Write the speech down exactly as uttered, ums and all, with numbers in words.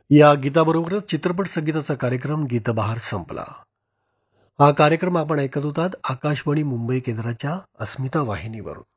या गीताबरोबरच चित्रपट संगीताचा कार्यक्रम गीतबहार संपला. हा कार्यक्रम आपण ऐकत होतात आकाशवाणी मुंबई केंद्राच्या अस्मिता वाहिनीवरून.